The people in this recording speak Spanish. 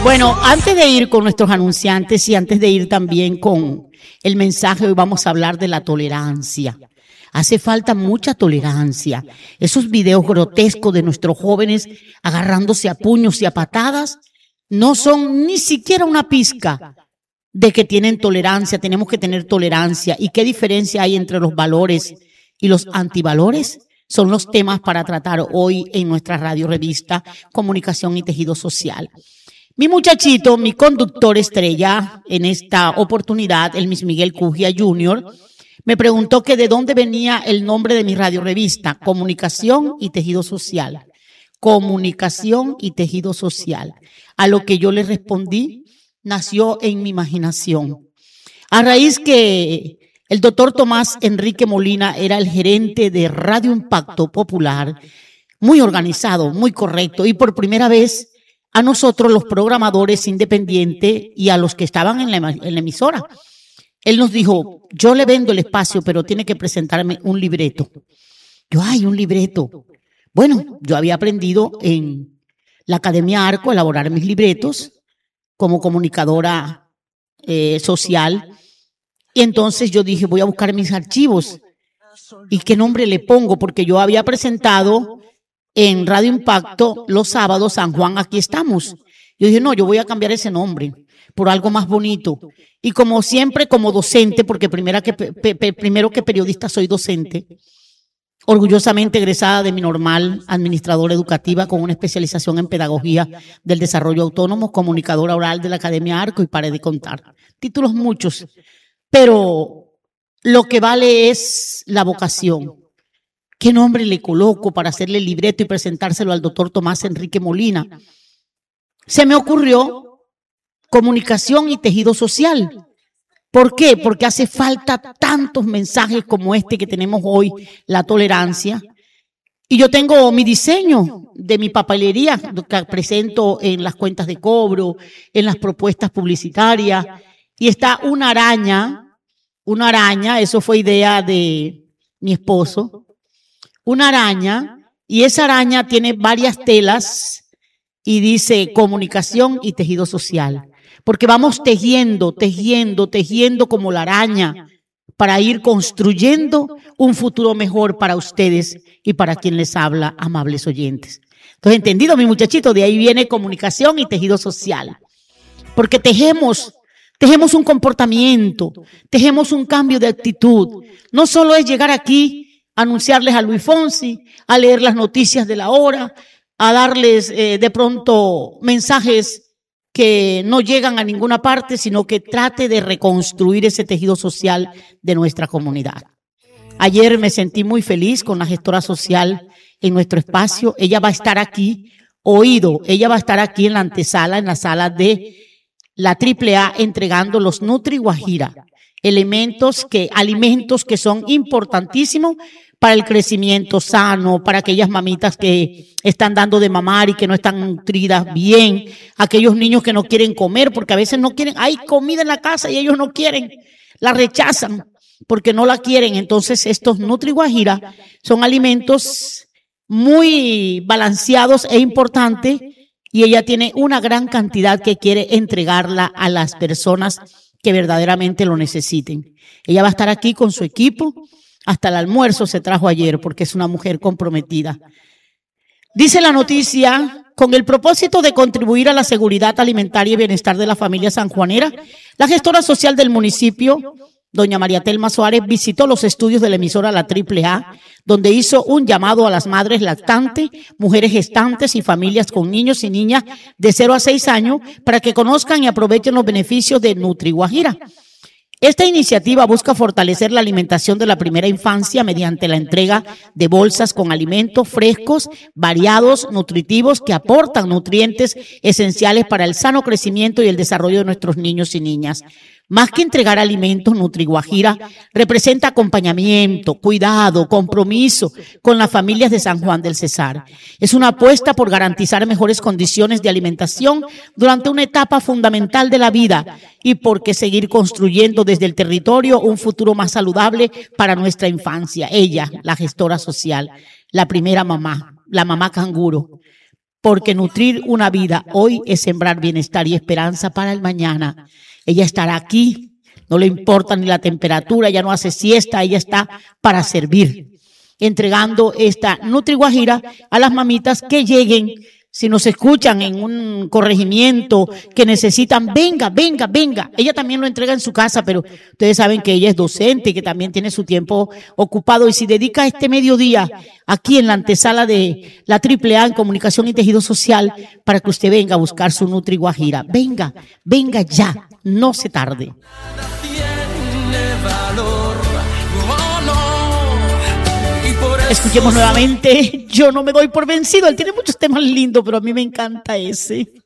Bueno, antes de ir con nuestros anunciantes y antes de ir también con el mensaje, hoy vamos a hablar de la tolerancia. Hace falta mucha tolerancia. Esos videos grotescos de nuestros jóvenes agarrándose a puños y a patadas no son ni siquiera una pizca de que tienen tolerancia. Tenemos que tener tolerancia. ¿Y qué diferencia hay entre los valores y los antivalores? Son los temas para tratar hoy en nuestra radio revista Comunicación y Tejido Social. Mi muchachito, mi conductor estrella en esta oportunidad, el Miss Miguel Cugia Jr., me preguntó que de dónde venía el nombre de mi radio revista, Comunicación y Tejido Social. Comunicación y Tejido Social. A lo que yo le respondí, nació en mi imaginación. A raíz que el doctor Tomás Enrique Molina era el gerente de Radio Impacto Popular, muy organizado, muy correcto, y por primera vez a nosotros los programadores independientes y a los que estaban en la emisora. Él nos dijo, yo le vendo el espacio, pero tiene que presentarme un libreto. Yo, un libreto. Bueno, yo había aprendido en la Academia Arco a elaborar mis libretos como comunicadora social. Y entonces yo dije, voy a buscar mis archivos. ¿Y qué nombre le pongo? Porque yo había presentado en Radio Impacto los sábados, San Juan, aquí estamos. Yo dije, no, yo voy a cambiar ese nombre por algo más bonito. Y como siempre, como docente, porque primero que periodista soy docente, orgullosamente egresada de mi normal, administradora educativa con una especialización en pedagogía del desarrollo autónomo, comunicadora oral de la Academia Arco y paré de contar. Títulos muchos, pero lo que vale es la vocación. ¿Qué nombre le coloco para hacerle el libreto y presentárselo al doctor Tomás Enrique Molina? Se me ocurrió Comunicación y Tejido Social. ¿Por qué? Porque hace falta tantos mensajes como este que tenemos hoy, la tolerancia. Y yo tengo mi diseño de mi papelería que presento en las cuentas de cobro, en las propuestas publicitarias. Y está una araña, eso fue idea de mi esposo. Una araña, y esa araña tiene varias telas y dice comunicación y tejido social, porque vamos tejiendo como la araña para ir construyendo un futuro mejor para ustedes y para quien les habla, amables oyentes. Entonces, entendido, mi muchachito, de ahí viene comunicación y tejido social, porque tejemos un comportamiento, tejemos un cambio de actitud. No solo es llegar aquí anunciarles a Luis Fonsi, a leer las noticias de la hora, a darles de pronto mensajes que no llegan a ninguna parte, sino que trate de reconstruir ese tejido social de nuestra comunidad. Ayer me sentí muy feliz con la gestora social en nuestro espacio. Ella va a estar aquí, ella va a estar aquí en la antesala, en la sala de la AAA, entregando los Nutri Guajira. Alimentos que son importantísimos para el crecimiento sano, para aquellas mamitas que están dando de mamar y que no están nutridas bien, aquellos niños que no quieren comer porque a veces no quieren, hay comida en la casa y ellos no quieren, la rechazan porque no la quieren. Entonces estos Nutri Guajira son alimentos muy balanceados e importantes y ella tiene una gran cantidad que quiere entregarla a las personas que verdaderamente lo necesiten. Ella va a estar aquí con su equipo, hasta el almuerzo se trajo ayer porque es una mujer comprometida. Dice la noticia, con el propósito de contribuir a la seguridad alimentaria y bienestar de la familia sanjuanera, la gestora social del municipio, doña María Telma Suárez, visitó los estudios de la emisora La AAA, donde hizo un llamado a las madres lactantes, mujeres gestantes y familias con niños y niñas de 0 a 6 años para que conozcan y aprovechen los beneficios de Nutri Guajira. Esta iniciativa busca fortalecer la alimentación de la primera infancia mediante la entrega de bolsas con alimentos frescos, variados, nutritivos, que aportan nutrientes esenciales para el sano crecimiento y el desarrollo de nuestros niños y niñas. Más que entregar alimentos, Nutri Guajira representa acompañamiento, cuidado, compromiso con las familias de San Juan del Cesar. Es una apuesta por garantizar mejores condiciones de alimentación durante una etapa fundamental de la vida y porque seguir construyendo desde el territorio un futuro más saludable para nuestra infancia. Ella, la gestora social, la primera mamá, la mamá canguro. porque nutrir una vida hoy es sembrar bienestar y esperanza para el mañana. Ella estará aquí, no le importa ni la temperatura, ella no hace siesta, ella está para servir, entregando esta Nutri Guajira a las mamitas que lleguen. Si nos escuchan en un corregimiento que necesitan, venga. Ella también lo entrega en su casa, pero ustedes saben que ella es docente, que también tiene su tiempo ocupado. Y si dedica este mediodía aquí en la antesala de la AAA en Comunicación y Tejido Social para que usted venga a buscar su Nutri Guajira. Venga ya, no se tarde. Escuchemos nuevamente Yo no me doy por vencido. Él tiene muchos temas lindos, pero a mí me encanta ese.